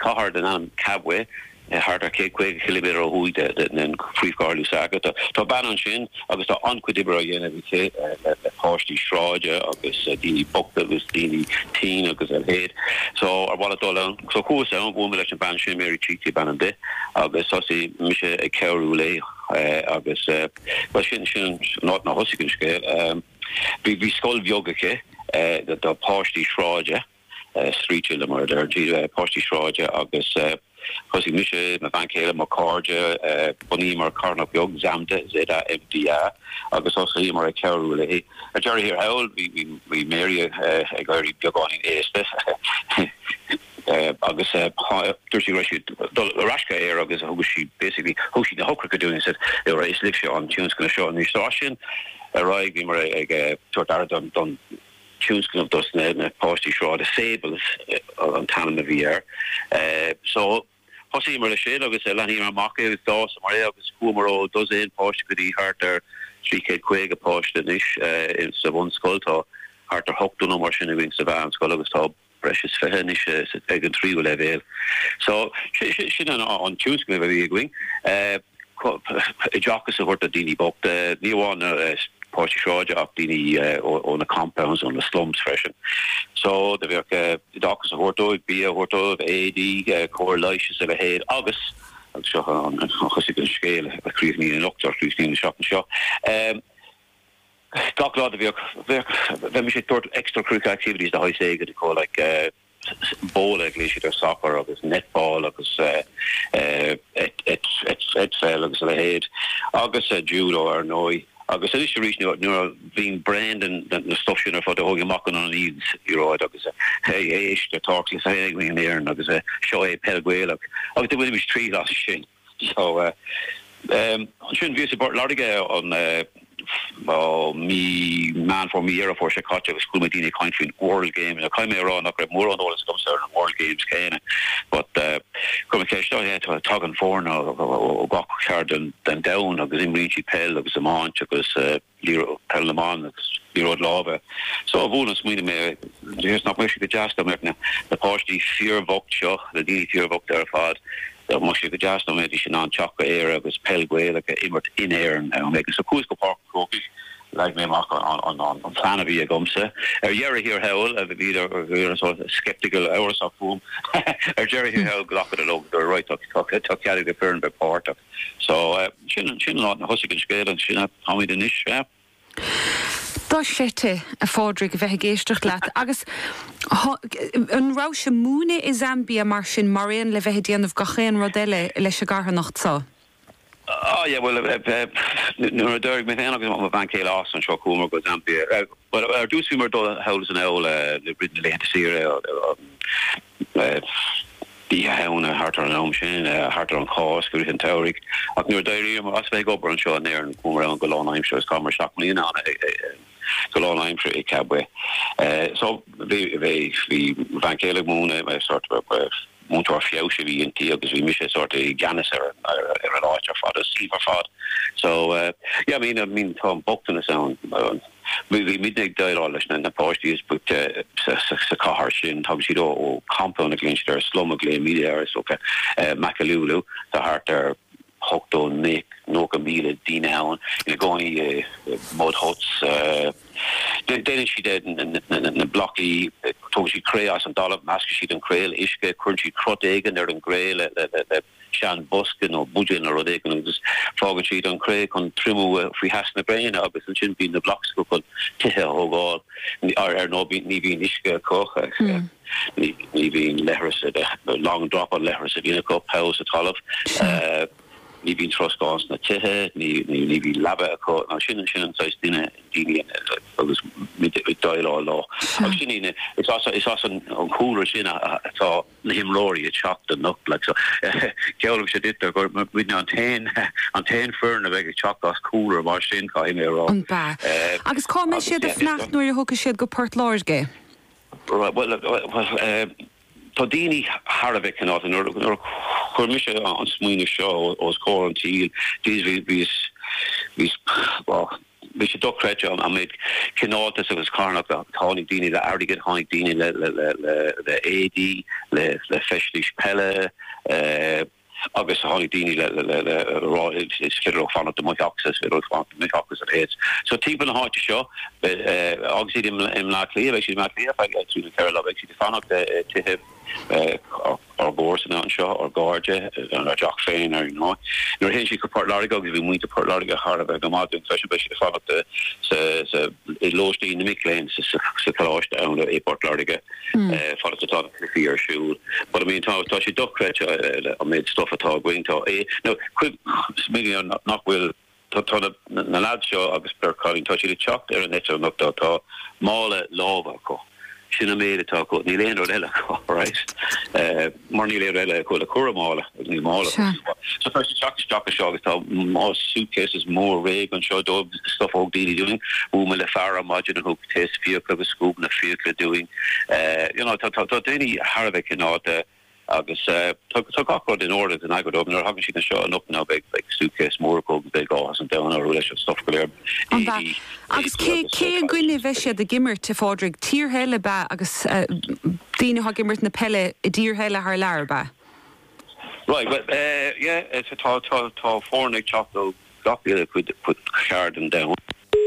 cahar den an cabwe hartar ke kweg kilometer o hui den free garlu saga to ban an sin agus to anquidibra yen vi posti shraja agus dini bokta agus dini teen agus el head so ar wala dolan so ko sa on le ban sin mary chiti ban de agus so si mise e kerule agus was sin not na hosigen scale vi skol yoga ke the posti shraja street the murder posti shraja agus Cos mishe ma bankele ma carja boni mar carnop yog zamde zeda MDA agus also hi mar kerule a jerry here how we marry a gary biogoning este agus Thursday Rashka air agus how she basically how she the hooker doing said there is literally on tunes gonna show on the station right we mar done tunes of those posty shroud the sables on Tanna VR so Hossi mar shade agus lani mar marke is dos mar agus kumaro does in post could he harter 3k quig a post in so one skull to harter hooked on mar shin wings of van skull agus top precious finish again 3 will level so she on tunes go very going jockus of the dini book the new one Porsche Shroja up the on the compounds on the slums freshen. So the work the doctors of Horto, be a Horto, AD, core license of a head August. I'll show on a classical scale, a creating in Octor, creating in the shop and shop. Doc lot of work, when we should put extracurricular activities, the high say, to call like bowl, like soccer, or netball, or it's fell, or head. August judo or noi. Agus is reaching being brand and the stuff for the whole mocking on needs agus hey the talk is in there and agus show a pelguel agus the Williams tree last shin so shouldn't be support larga on me man for me era for Chicago school Medina country world game and I came around not more on all stuff certain world games can but communication I had to talking for now got hard than down agus in reach pel agus a man agus Lero Pelman Lero lava so bonus me there's not much to just the party fear book show the D fear book there fad that much you could just on medicine on chocolate air was pelguay like a immert in air and making so cool park cookies like me mark on plan of a gumsa Jerry here hell either sort of skeptical hours of boom or Jerry here hell glock at the the right took carry the burn by part of so chin lot husky scale and she not how we the niche Tá séte a fádra go bheith géisteach leat agus an ráise múna is Zambia mar sin maríon le bheith déanamh gachéan rodile leis a gartha nacht sa. Oh yeah, well, no, Derek, me agus ma van céile as an seo cúmar go Zambia. But ar dús fi mar dul houles an eol le Britain le sire die hauna hartar an sin hartar an cás go an teoric. Ach nuair dair as bheith go an seo an air an cúmar an Golán Aimsir is comar seach mlíon an Golán Aimsir I cabwe. So vi van céile múna sort of Montor fiauche vi in agus vi mis sort Janicer an áir fad a silver fad. So yeah, I mean Tom Buckton is sound vi midnig dialist and the party is put sa cahar sin Tom si o compound against their slum media is okay Macalulu the heart there hooked on Nick Noka Mila Dean Allen going mud huts then she did in the blocky told she creas and dollop mask she didn't creal ishke crunchy crot egg and there and grail Shan Buskin or Budget or they can just frog she done craig on trimu if we has the brain obviously shouldn't be in the blocks go called Tihe Hogall or no be ishke koch ni being letters a long drop on letters of cup house at Olive ni been trust gons na Tihe ni be laba ko na shin size dinner dini agus mit dialogue law it's also on cooler sin so him Rory it shocked and looked like so Kelvin should did there with on 10 fern a big chock us cooler mar sin ka him around agus kom she the fnacht no your hook she go Port Lorge well Todini Harvik and not or Cormisha on Smuina show was quarantine these well we should duck credit on made Kinaltas of his Carnock, the Honig Dini, the Ardigan Honig Dini, the AD, the Feshlish Pella, August Honig Dini, the Fiddle fan of the Mochoxus, Fiddle fan of the Mochoxus at heads. So, people know how to show, but obviously, in Maclear, actually, Maclear, if I get through the Kerala, actually, the fan of the to him. Or Borson on Shaw or Gorgia or Jock Fain or you're hinching for Port Larigo because we went to Port Larigo hard about the modern fashion but she followed the lowest in the Mick so close down the Port Larigo followed the top of the fear shoe but I mean touch duck crutch I made stuff at all going to no quick maybe not will to the lad show I was per calling touch the chalk there and that's not to Mala Lova Sinna made it talk about Nilan Rodella, right? More Nilan Rodella called a Kuramala, New Mala. So first the chocolate shop is more suitcases, more rag and show stuff all daily doing. Woman the Farah Module and hook test vehicle with scoop and a vehicle doing. To any Harvick and all the August took awkward in order and I got up and how she can show up now big suitcase more big gas and down or relation stuff clear. Agus cé gwine bheise de gimmert te fádrig tír heile ba agus díine ha gimmert na pelle I dír heile haar leir ba. Right, but yeah, it's a tall fornig chocolate gopia could put Sheridan down.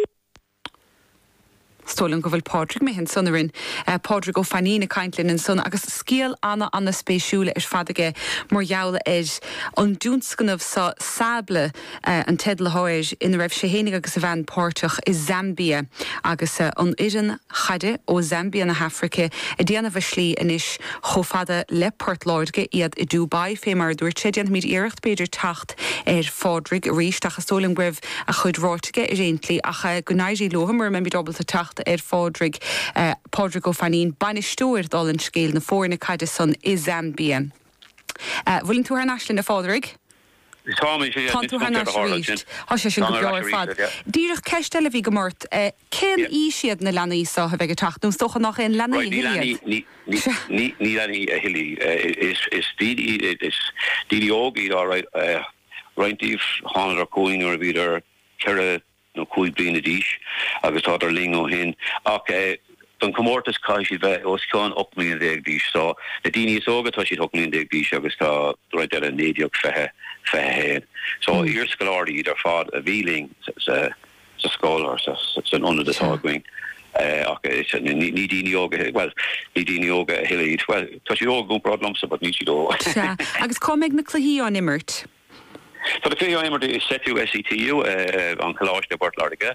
Stolen go bhfuil Padraig mé hen sonnarin Padraig ó fanína caiintlinn an son agus scéal anna spéisiúla fadige mar jaula an dúnscanmh sa sable an Ted le Háir in raibh sé hénig agus a bhean pórteach I Zambia agus an iran chaide ó Zambia na Hafrica I déanamh slí inis chofada le Port Lordige iad I Dubai fé mar dúirt sé déanamh míad iirecht beidir tacht Padraig ríist achas stolim gwibh a chud rátige I réintlí ach gunaidí lohamar me dobalta tacht Fádrig Padraig ó fanín bainisteúir dal an scéal na fórna caide son I Zambia. Bhfuiln tú ar náisle na Fádrig? Tá tú ar náisle Tá sé sin go leor fad. Díreach ceistele bhí go mort cén í siad na lenaí sa a bheith tacht nú stocha nach in lenaí hiliad. Ní lenaí a hilí is dídi ógid all right reintíh hánar a cóin or bhíidir ceire no cúig bliana díis agus tá ar lingo hin don comórtas caiisi bheith os ceán 8 milliún díis so na daoine is óga tá siad 8 milliún díis agus tá roiid ar a néideoch fethe héin so ír scoláirí idir fád a bhíling sa scólar san under the tágwing ní daoine óga well ní daoine óga a hilaid well tá siad óga gúnprad lomsa but ní siad ó agus comig na cluí an immert So the Clio Emer is set to SETU on Kalash de Port Lariga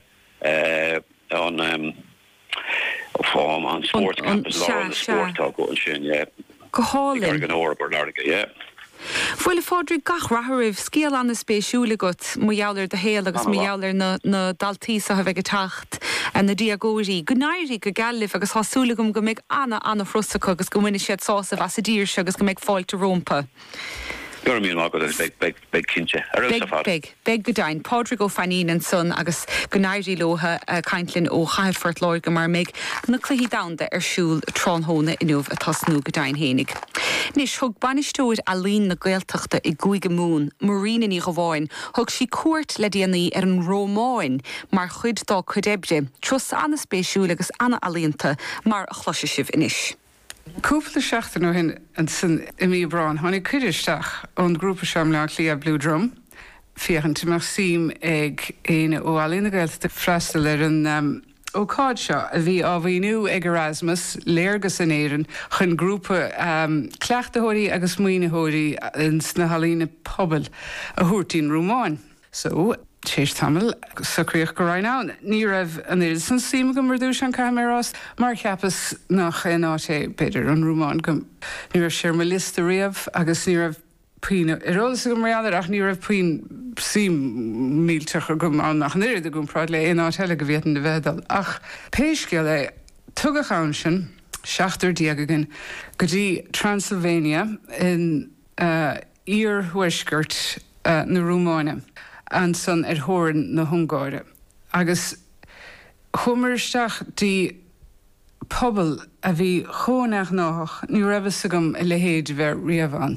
on form on sports campus Laura the sport talk and shin yeah. Gohalin. Port Lariga yeah. Fuil Fádrig gach rathiribh scéal an na spéisiúla got mu jaler de héal agus mu jaler na daltí a ha bheith tacht an na diagóí Gunairí go galibh agus hasúlagum go méid anna frostacha agus go mhuine siad sása as a dír agus go méid fáilte rompa. You're a mean market big kinche. Big godain. Padraig ó fanín an son agus Gunairí lóha caiintlinn ó Chaidfort Lorg mar meg na cluhí damda siúl tránhóna inúh a tasnú godain hénig. Nis thug bainisteúir a lín na gaeltachta I gúige mún, marína í go bháin, thug sí cuairt le déanaí ar an Rómáin mar chuid dá chudebre, tros anna spéisiúla agus anna alínta mar a chluise sibh inis. Cúpla seachtain ó hin an san imi Brán, tháinig cuidisteach ón grúpa seam le Clia Blue Drum, fiachanta mar sim ag éine ó alína gaelta freistal ar an ócáid seo a bhí ábhaoinú ag Erasmus, léargus in éireann, chun grúpa cleachtathirí agus muoinethirí in sna halína pobal a thuairtín Rómáin. So, Téis tamil sacríoch go raibh ní raibh an éidir san síime go mar dúis an camerarás mar cheapas nach áté beidir an Rómáin go ní raibh sér me lista riamh agus ní raibh puoine arolalas go mariaadar ach ní raibh puoin sim mílteach go an nach néir a gún práid le áteile go bhéan de bheitdal ach péisce le tugach an sin 16 diagagan go dtí Transylvania in íorhuisgurt na Rómáine. An son thóran na Hungáire. Agus chumarteach dí pobl a bhí chónach nach ní raibh agam I le héad bheith riamháin.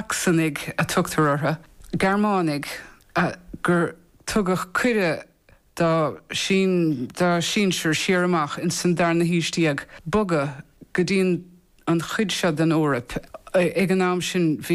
Saxonig a tugtar ortha, Germánig a gur tugach cuire dá sin seir siarmach in san darna híistíag boga go dtíon an chuid se den órap ag an náam sin